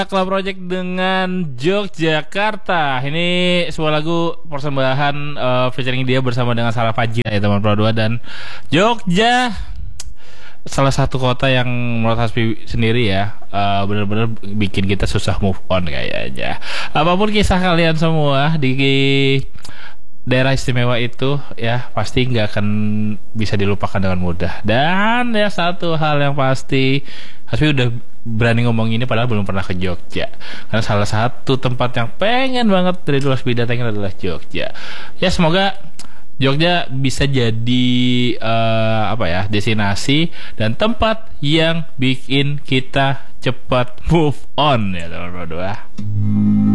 Club Project dengan Yogyakarta. Ini sebuah lagu persembahan featuring dia bersama dengan Sarah Fajira ya teman Pro 2. Dan Jogja salah satu kota yang menurut Hasbi sendiri ya benar-benar bikin kita susah move on kayaknya. Apapun kisah kalian semua di daerah istimewa itu ya pasti nggak akan bisa dilupakan dengan mudah. Dan ya satu hal yang pasti, Hasbi udah berani ngomong ini padahal belum pernah ke Jogja. Karena salah satu tempat yang pengen banget dari dulu Hasbi datangin adalah Jogja. Ya semoga Jogja bisa jadi destinasi dan tempat yang bikin kita cepat move on ya teman-teman.